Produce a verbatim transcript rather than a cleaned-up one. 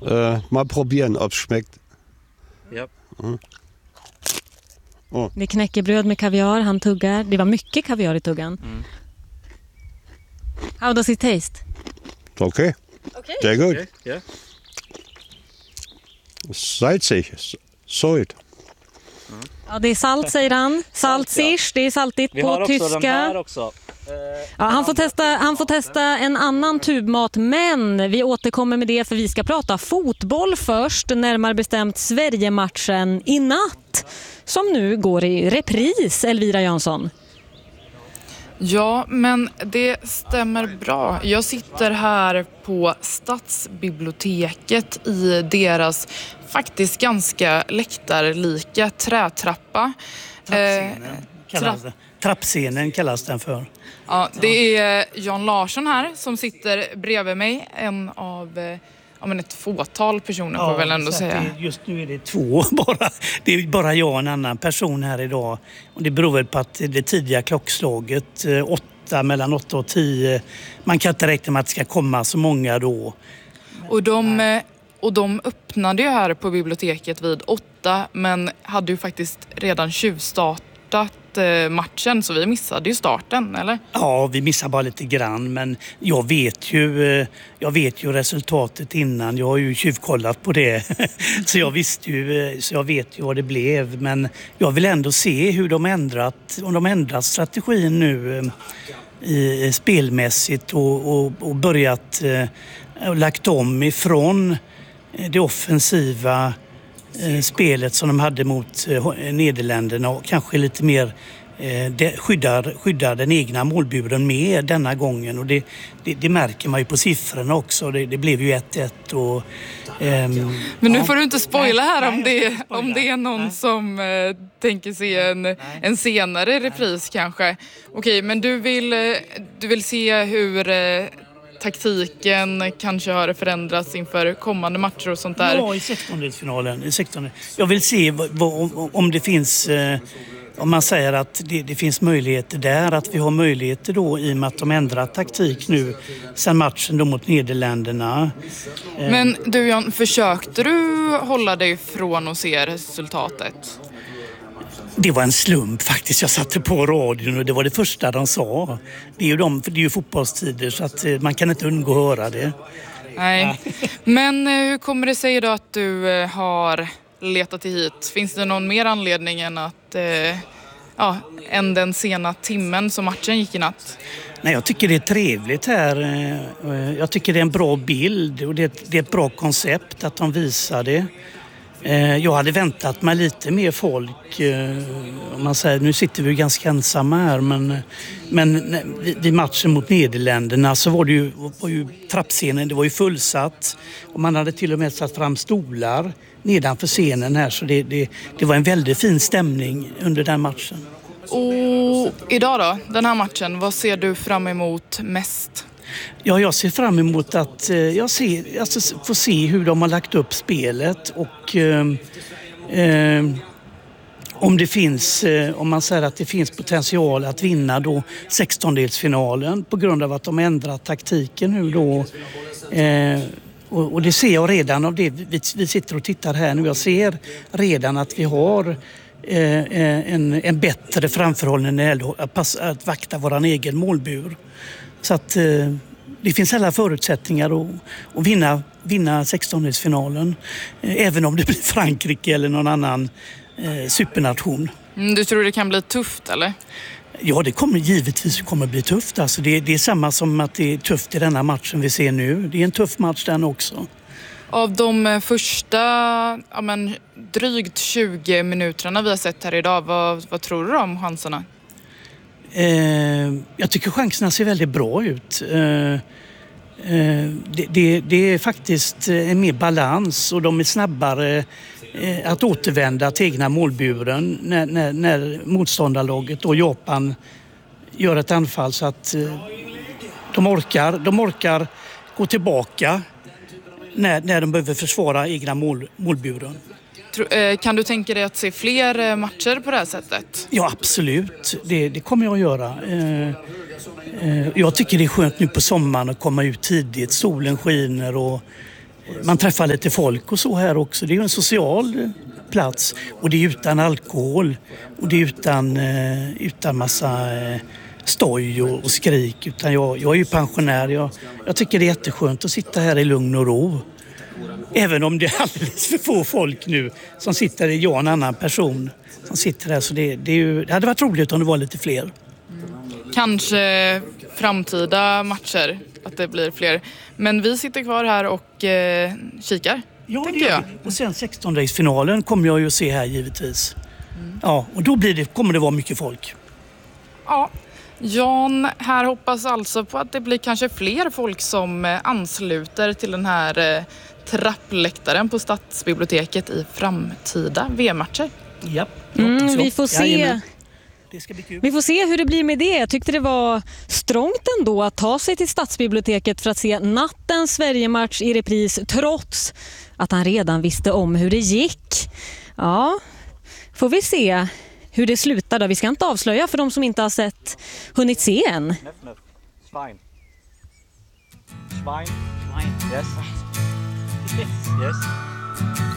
Äh, mal probieren, ob es schmeckt. Ja. Mm. Oh. Det är knäckebröd med kaviar, han tuggar. Det var mycket kaviar i tuggan. Mm. How does it taste? Okay. Okay. Sehr gut. Okay. Yeah. Salzig. Salt. Mm. Ja, det är salt, säger han. Salzig, det är saltigt Vi på har också tyska. Den här också. Ja, han, får testa, han får testa en annan tubmat, men vi återkommer med det för vi ska prata fotboll först, närmare bestämt Sverige-matchen i natt som nu går i repris, Elvira Jönsson. Ja, men det stämmer bra. Jag sitter här på Stadsbiblioteket i deras faktiskt ganska läktarlika trätrappa. Trappscenen, kallas, Tra- trappscenen kallas den för. Ja, det är Jan Larsson här som sitter bredvid mig. En av ja, men ett fåtal personer får ja, väl ändå säga. Just nu är det två bara. Det är bara jag och en annan person här idag. Och det beror väl på att det tidiga klockslaget, åtta, mellan åtta och tio. Man kan inte räkna med att det ska komma så många då. Och de, och de öppnade ju här på biblioteket vid åtta, men hade ju faktiskt redan tjuvstartat matchen, så vi missade ju starten, eller? Ja, vi missade bara lite grann, men jag vet ju jag vet ju resultatet innan. Jag har ju tjuvkollat på det. så jag visste ju, så jag vet ju vad det blev, men jag vill ändå se hur de ändrat, om de ändrat strategin nu i spelmässigt och, och, och börjat och lagt om ifrån det offensiva spelet som de hade mot Nederländerna och kanske lite mer eh, skyddar, skyddar den egna målburen med denna gången, och det, det, det märker man ju på siffrorna också. Det, det blev ju ett ett och ehm, men nu ja. får du inte spoila här om det, om det är någon nej. som eh, tänker se en, en senare repris nej. kanske. Okej, men du vill, du vill se hur eh, taktiken kanske har förändrats inför kommande matcher och sånt där. Ja, i sextondelsfinalen. I sexton. Jag vill se vad, vad, om det finns, eh, om man säger att det, det finns möjligheter där, att vi har möjligheter då i och med att de ändrar taktik nu sen matchen då mot Nederländerna. Eh. Men du Jan, försökte du hålla dig från att se resultatet? Det var en slump faktiskt. Jag satte på radion och det var det första de sa. Det är ju, de, det är ju fotbollstider så att man kan inte undgå att höra det. Nej, men hur kommer det sig då att du har letat dig hit? Finns det någon mer anledning än att ja, än den sena timmen som matchen gick i natt? Nej, jag tycker det är trevligt här. Jag tycker det är en bra bild och det är ett, det är ett bra koncept att de visar det. Jag hade väntat mig lite mer folk, om man säger, nu sitter vi ganska ensamma här, men, men vid matchen mot Nederländerna så var det ju, var ju trappscenen, det var ju fullsatt och man hade till och med satt fram stolar nedanför scenen här, så det, det, det var en väldigt fin stämning under den matchen. Och idag då, den här matchen, vad ser du fram emot mest? Ja, jag ser fram emot att eh, jag ser, alltså, få se hur de har lagt upp spelet och eh, eh, om det finns, eh, om man säger att det finns potential att vinna då sextondelsfinalen på grund av att de ändrar taktiken nu då. Eh, och, och det ser jag redan av det vi, vi sitter och tittar här nu. Jag ser redan att vi har eh, en, en bättre framförhållning när det gäller att, passa, att vakta våran egen målbur. Så att eh, det finns alla förutsättningar att, att vinna, vinna sextondelsfinalen. Eh, även om det blir Frankrike eller någon annan eh, supernation. Mm, du tror det kan bli tufft, eller? Ja, det kommer givetvis kommer bli tufft. Alltså det, det är samma som att det är tufft i denna matchen vi ser nu. Det är en tuff match den också. Av de första ja, men, drygt tjugo minuterna vi har sett här idag, vad, vad tror du om chanserna? Eh, jag tycker chanserna ser väldigt bra ut. Eh, eh, det, det, det är faktiskt en mer balans och de är snabbare eh, att återvända till egna målburen när, när, när motståndarlaget och Japan gör ett anfall, så att eh, de, orkar, de orkar gå tillbaka när, när de behöver försvara egna mål, målburen. Kan du tänka dig att se fler matcher på det här sättet? Ja, absolut. Det, det kommer jag att göra. Eh, eh, jag tycker det är skönt nu på sommaren att komma ut tidigt. Solen skiner och man träffar lite folk och så här också. Det är ju en social plats och det är utan alkohol och det är utan, utan massa stoj och, och skrik. Utan jag, jag är ju pensionär. Jag, jag tycker det är jätteskönt att sitta här i lugn och ro. Även om det är alldeles för få folk nu som sitter, jag och en annan person som sitter där. Så det, det, är ju, det hade varit roligt om det var lite fler. Kanske framtida matcher, att det blir fler. Men vi sitter kvar här och eh, kikar, Ja, tänker jag. Och sen sexton-race-finalen kommer jag ju att se här givetvis. Mm. Ja, och då blir det, kommer det vara mycket folk. Ja, Jan här hoppas alltså på att det blir kanske fler folk som eh, ansluter till den här eh, trappläktaren på Stadsbiblioteket i framtida V M-matcher. Ja, mm, vi får se. Jajamän. Det ska bli kul. Vi får se hur det blir med det. Jag tyckte det var strångt ändå att ta sig till Stadsbiblioteket för att se nattens Sverige-match i repris trots att han redan visste om hur det gick. Ja, får vi se hur det slutar då. Vi ska inte avslöja för de som inte har sett, hunnit se än. Schwein. Schwein. Schwein. Yes. Yes.